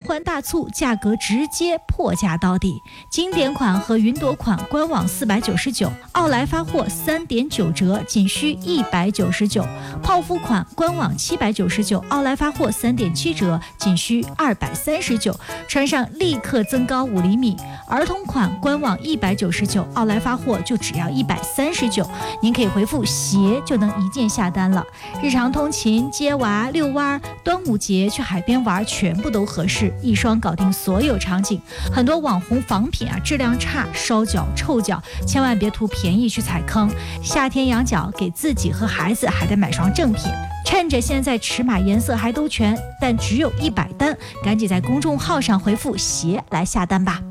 欢大促，价格直接破价到底。经典款和云朵款官网499，奥莱发货3.9折，仅需199；泡芙款官网799，奥莱发货3.7折，仅需239，穿上立刻增高5厘米。儿童款官网199，奥莱发货就只要139，您可以回复鞋就能一键下单了。日常通勤、接娃、遛弯、端午节去海边玩，全部都合适，一双搞定所有场景。很多网红仿品质量差，烧脚臭脚，千万别图便宜去踩坑。夏天养脚，给自己和孩子还得买双正品。趁着现在尺码颜色还都全，但只有100单，赶紧在公众号上回复鞋来下单吧。